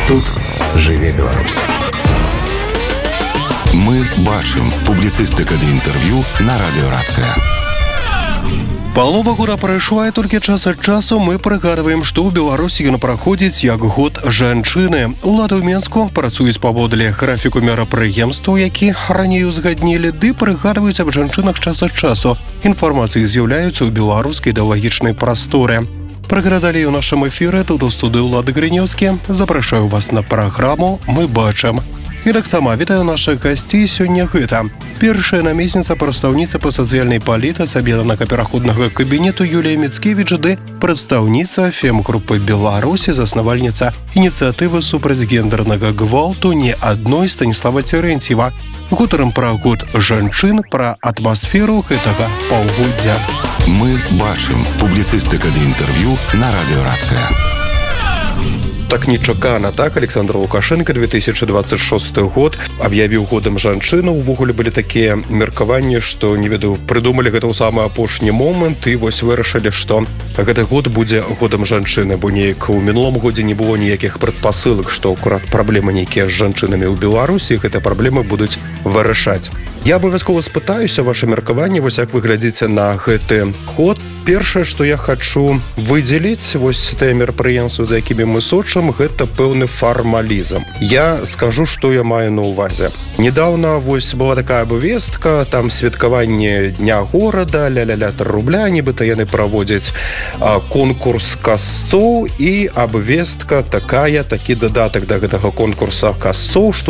Тут жыве Беларусь. Мы бачым публіцыстыка ды інтэрв'ю на радыё Рацыя. Палова года прайшла, і толькі час ад часу мы прыгадваем, што ў Беларусі ён праходзіць як год жанчыны. Улады ў Мінску працуюць паводле графіку мерапрыемстваў, які раней узгаднілі, ды прыгадваюць аб жанчынах час ад часу. Інфармацыі з'яўляюцца ў беларускай ідэалагічнай прасторы. Прыгадалі ў нашым эфіры, тут у студыі Улады Грынёўскі. Запрашаю вас на праграму «Мы бачым». І таксама вітаю нашых гасцей сёння гэта. Першая намесніца прадстаўніца па сацыяльнай палітыцы аб'яднанага пераходнага кабінету Юлія Міцкевіч ды прадстаўніца фем-групы Беларусі, заснавальніца ініцыятывы супраць гендэрнага гвалту «Не адной» Станіслава Церэнціева. Гутарым пра год жанчын, пра атмасферу гэтага паўгоддзя. Мы бачым публіцыстыка ды інтэрв'ю на радыё Рацыя. Так нечакана, так, Александр Лукашенко 2026 год аб'явіў годам жанчыны. Увогуле былі такія меркаванні, што, не ведаю, прыдумалі гэта ў самы апошні момант і вось вырашылі, што гэты год будзе годам жанчыны, бо неяк у мінулым годзе не было ніякіх прадпасылак, што акурат праблемы нейкія з жанчынамі ў Беларусі, гэтыя праблемы будуць вырашаць. Я абавязкова спытаюся ваше меркаванне, вось як вы глядзіце на гэты год. Першае, што я хачу выдзеліць, вось тыя мерапрыемствы, за якімі мы сочым, гэта пэўны фармалізм. Я скажу, што я маю на ўвазе. Недаўна вось была такая абвестка, там святкаванне Дня горада, ля-ля-ля 3 рубля, нібыта яны праводзяць конкурс касцоў, і абвестка такая, такі дадатак да гэтага конкурса касцоў, што